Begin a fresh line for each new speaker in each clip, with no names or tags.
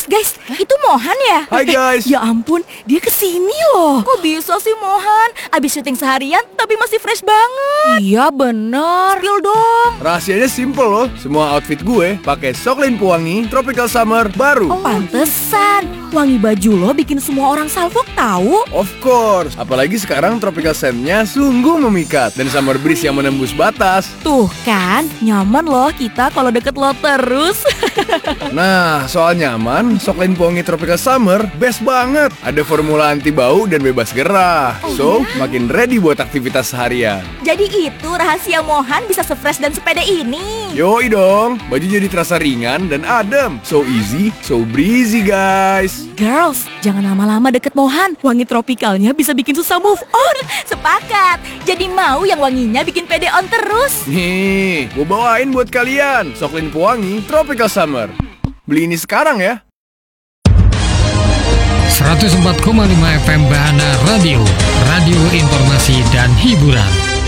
Guys, itu Mohan ya?
Hai guys.
Ya ampun, dia kesini loh. Kok bisa sih Mohan? Abis syuting seharian tapi masih fresh banget. Iya bener. Spill dong.
Rahasianya simple loh. Semua outfit gue pakai Soklin Pewangi Tropical Summer baru.
Pantesan, wangi baju lo bikin semua orang salfok tahu.
Of course. Apalagi sekarang Tropical Scent-nya sungguh memikat dan summer breeze yang menembus batas.
Tuh kan, nyaman loh kita kalau deket lo terus.
Nah, soal nyaman, Soklin Pewangi Tropical Summer best banget. Ada formula anti bau dan bebas gerah. So, makin ready buat aktivitas seharian.
Jadi itu rahasia Mohan bisa se-fresh dan sepede ini.
Yoi dong, baju jadi terasa ringan dan adem. So easy, so breezy guys.
Girls, jangan lama-lama deket Mohan. Wangi tropikalnya bisa bikin susah move on. Sepakat. Jadi mau yang wanginya bikin pede on terus.
Nih, gue bawain buat kalian Soklin Pewangi Tropical Summer. Beli ini sekarang ya.
104,5 FM Bahana Radio, radio informasi dan hiburan.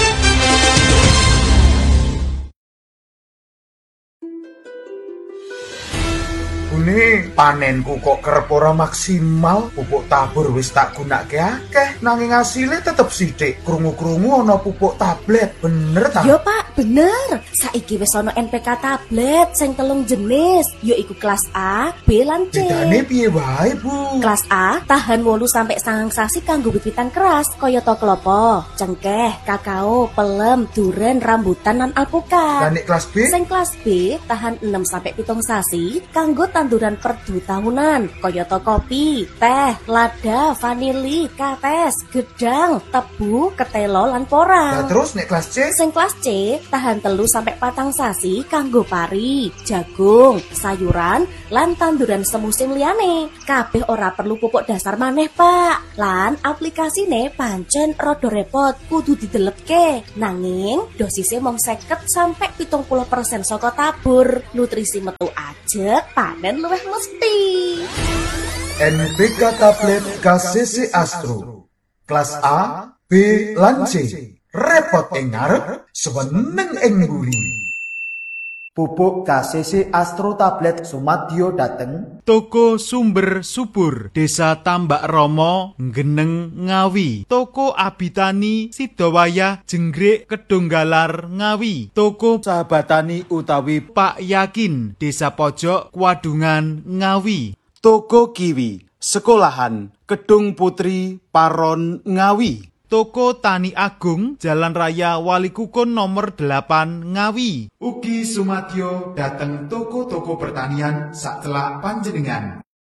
Ini panenku kok kerep ora maksimal, pupuk tabur wis tak gunake akeh, nanging asile tetep sithik. Krungu-krungu ana pupuk tablet, bener ta?
Yo Pak, bener. Saiki wis ana NPK tablet sing 3 jenis, yaiku kelas A, B lan C.
Bedane piye wae, Bu?
Kelas A tahan 8 sampai 9 sasi kanggo wiwitan keras, kayata klopo, cengkeh, kakao, pelem, duren, rambutan lan alpukat.
Lan nek kelas B?
Sing kelas B tahan 6 sampai 7 sasi kanggo tanduran perdu tahunan, kayata kopi, teh, lada, vanili, kates, gedang, tebu, ketelo lan porang.
Nah terus nek kelas C?
Sing kelas C tahan 3 sampai 4 sasi kanggo pari, jagung, sayuran lan tanduran semusim liyane. Kabeh ora perlu pupuk dasar maneh, Pak. Lan aplikasine pancen rada repot, kudu didelepke. Nanging dosisnya mung 50 sampai 70% saka tabur. Nutrisi metu ajeg, panen luwih mesti.
NPK tablet KCC Astro. Kelas A, B lan C. Repot ing ngarep, seneng ing mburi.
Pupuk KCC Astro Tablet sumadyo dateng
Toko Sumber Subur, Desa Tambak Romo, Geneng, Ngawi. Toko Abitani, Sidowayah, Jenggrik, Kedunggalar, Ngawi. Toko Sahabatani utawi Pak Yakin, Desa Pojok, Wadungan, Ngawi.
Toko Kiwi, Sekolahan, Kedung Putri, Paron, Ngawi.
Toko Tani Agung, Jalan Raya Walikukun nomor 8, Ngawi.
Ugi sumadyo dateng toko-toko pertanian sacelak panjenengan.